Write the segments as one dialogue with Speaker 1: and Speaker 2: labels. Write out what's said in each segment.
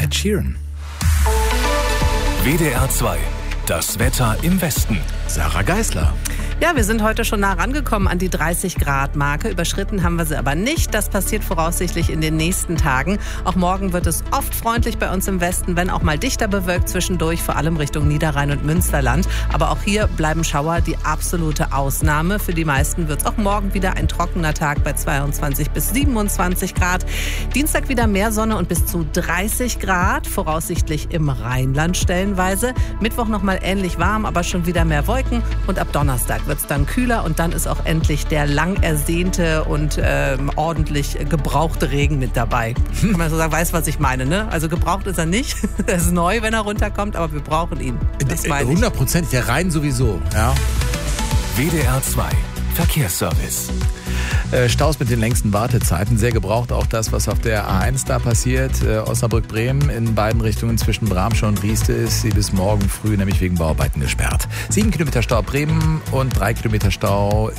Speaker 1: Ed Sheeran.
Speaker 2: WDR 2. Das Wetter im Westen.
Speaker 1: Sarah Geisler.
Speaker 3: Ja, wir sind heute schon nah rangekommen an die 30-Grad-Marke. Überschritten haben wir sie aber nicht. Das passiert voraussichtlich in den nächsten Tagen. Auch morgen wird es oft freundlich bei uns im Westen, wenn auch mal dichter bewölkt zwischendurch, vor allem Richtung Niederrhein und Münsterland. Aber auch hier bleiben Schauer die absolute Ausnahme. Für die meisten wird es auch morgen wieder ein trockener Tag bei 22 bis 27 Grad. Dienstag wieder mehr Sonne und bis zu 30 Grad, voraussichtlich im Rheinland stellenweise. Mittwoch nochmal ähnlich warm, aber schon wieder mehr Wolken. Und ab Donnerstag wird es dann kühler und dann ist auch endlich der lang ersehnte und ordentlich gebrauchte Regen mit dabei. Kann man so sagen, weiß, was ich meine, ne? Also gebraucht ist er nicht. Er ist neu, wenn er runterkommt, aber wir brauchen ihn. Das meine ich.
Speaker 1: 100%, der Rhein sowieso. Ja.
Speaker 2: WDR 2. Verkehrsservice.
Speaker 1: Staus mit den längsten Wartezeiten. Sehr gebraucht auch das, was auf der A1 da passiert. Osnabrück-Bremen in beiden Richtungen zwischen Bramsche und Rieste ist sie bis morgen früh nämlich wegen Bauarbeiten gesperrt. 7 Kilometer Stau Bremen und 3 Kilometer Stau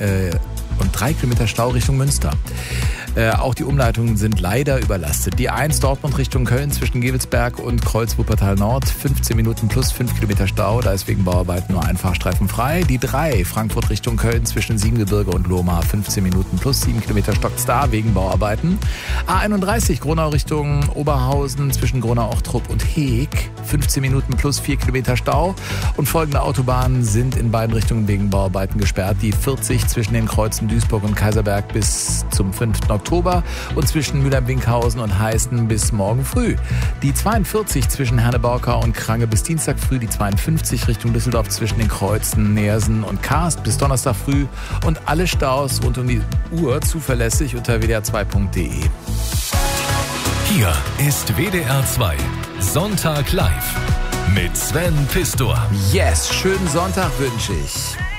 Speaker 1: Richtung Münster. Auch die Umleitungen sind leider überlastet. Die 1 Dortmund Richtung Köln zwischen Gevelsberg und Kreuz-Wuppertal Nord, 15 Minuten plus 5 Kilometer Stau, da ist wegen Bauarbeiten nur ein Fahrstreifen frei. Die 3 Frankfurt Richtung Köln zwischen Siebengebirge und Lohmar, 15 Minuten plus 7 Kilometer stockt's da wegen Bauarbeiten. A31 Gronau Richtung Oberhausen zwischen Gronau-Ochtrup und Heeg, 15 Minuten plus 4 Kilometer Stau. Und folgende Autobahnen sind in beiden Richtungen wegen Bauarbeiten gesperrt. Die 40 zwischen den Kreuzen Duisburg und Kaiserberg bis zum 5. Oktober und zwischen Mülheim-Winkhausen und Heißen bis morgen früh. Die 42 zwischen Herne-Borkau und Krange bis Dienstag früh, die 52 Richtung Düsseldorf zwischen den Kreuzen Neersen und Karst bis Donnerstag früh und alle Staus rund um die Uhr zuverlässig unter wdr2.de.
Speaker 2: Hier ist WDR 2. Sonntag live mit Sven Pistor.
Speaker 1: Yes, schönen Sonntag wünsche ich.